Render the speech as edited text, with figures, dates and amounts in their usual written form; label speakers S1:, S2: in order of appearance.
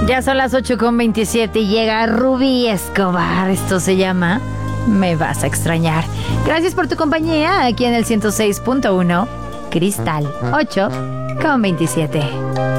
S1: Ya son las 8:27 y llega Rubí Escobar. Esto se llama Me Vas a Extrañar. Gracias por tu compañía aquí en el 106.1 Cristal 8:27.